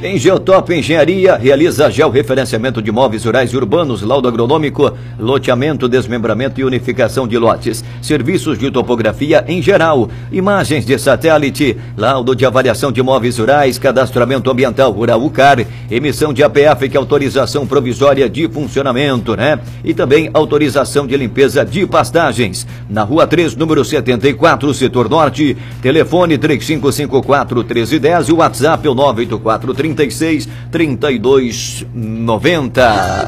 Em Geotop Engenharia, realiza georreferenciamento de imóveis rurais e urbanos, laudo agronômico, loteamento, desmembramento e unificação de lotes. Serviços de topografia em geral, imagens de satélite, laudo de avaliação de imóveis rurais, cadastramento ambiental rural UCAR, emissão de APF, que é autorização provisória de funcionamento, né? E também autorização de limpeza de pastagens. Na Rua 3, número 74, Setor Norte, telefone 3554-1310 e o WhatsApp é o 984-36-3290.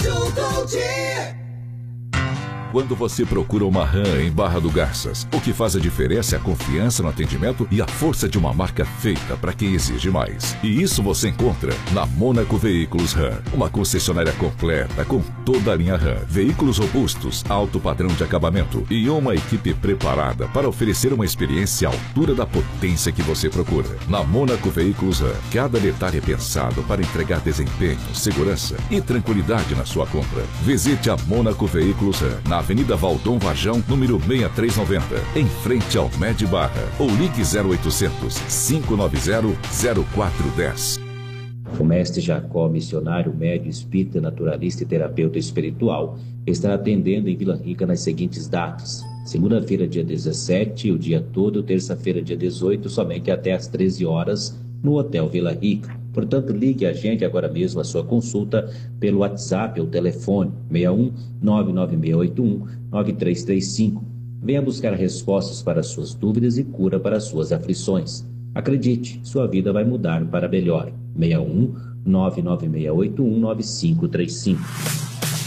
Quando você procura uma RAM em Barra do Garças, o que faz a diferença é a confiança no atendimento e a força de uma marca feita para quem exige mais. E isso você encontra na Mônaco Veículos RAM, uma concessionária completa com toda a linha RAM, veículos robustos, alto padrão de acabamento e uma equipe preparada para oferecer uma experiência à altura da potência que você procura. Na Mônaco Veículos RAM, cada detalhe é pensado para entregar desempenho, segurança e tranquilidade na sua compra. Visite a Mônaco Veículos RAM, na Avenida Valdom Varjão, número 6390, em frente ao Med Barra, ou ligue 0800 590 0410. O mestre Jacó, missionário, médio, espírita, naturalista e terapeuta espiritual, está atendendo em Vila Rica nas seguintes datas: segunda-feira, dia 17, o dia todo; terça-feira, dia 18, somente até às 13 horas, no Hotel Vila Rica. Portanto, ligue a gente agora mesmo a sua consulta pelo WhatsApp ou telefone 61 99681 9335. Venha buscar respostas para suas dúvidas e cura para suas aflições. Acredite, sua vida vai mudar para melhor. 61 99681 9535.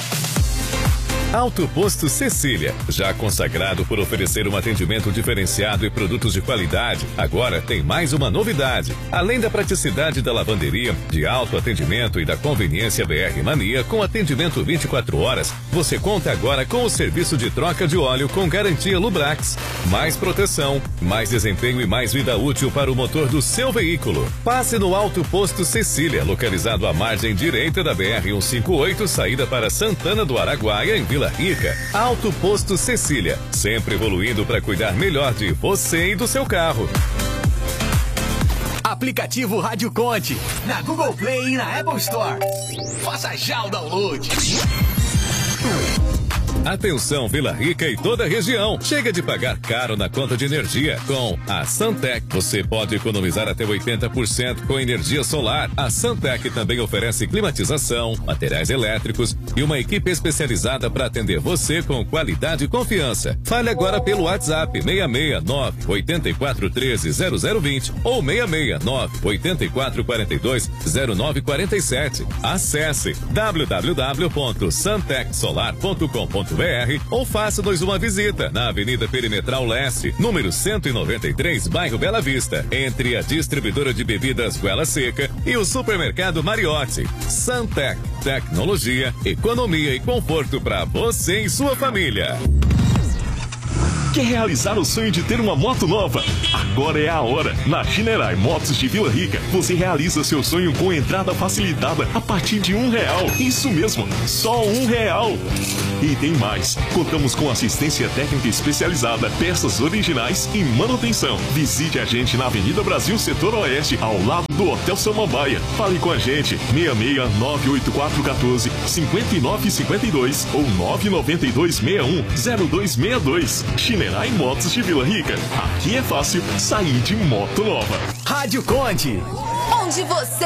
Alto Posto Cecília, já consagrado por oferecer um atendimento diferenciado e produtos de qualidade, agora tem mais uma novidade. Além da praticidade da lavanderia, de alto atendimento e da conveniência BR Mania com atendimento 24 horas, você conta agora com o serviço de troca de óleo com garantia Lubrax. Mais proteção, mais desempenho e mais vida útil para o motor do seu veículo. Passe no Alto Posto Cecília, localizado à margem direita da BR-158, saída para Santana do Araguaia, em Vila Rica. Alto Posto Cecília, sempre evoluindo para cuidar melhor de você e do seu carro. Aplicativo Rádio Conte, na Google Play e na Apple Store. Faça já o download. Atenção Vila Rica e toda a região. Chega de pagar caro na conta de energia. Com a Santec, você pode economizar até 80% com energia solar. A Santec também oferece climatização, materiais elétricos e uma equipe especializada para atender você com qualidade e confiança. Fale agora pelo WhatsApp 669-8413-0020 ou 669-8442-0947. Acesse www.santecsolar.com.br ou faça-nos uma visita na Avenida Perimetral Leste, número 193, bairro Bela Vista, entre a distribuidora de bebidas Goela Seca e o supermercado Mariotti. Santec, tecnologia, economia e conforto para você e sua família. Quer realizar o sonho de ter uma moto nova? Agora é a hora! Na Chinerai Motos de Vila Rica, você realiza seu sonho com entrada facilitada a partir de R$1. Isso mesmo, só R$1. E tem mais! Contamos com assistência técnica especializada, peças originais e manutenção. Visite a gente na Avenida Brasil, Setor Oeste, ao lado do Hotel Samambaia. Fale com a gente, 6698414-5952 ou 99261-0262. Chinerai Motos de Vila Rica. Aqui é fácil sair de moto nova. Rádio Conte, onde você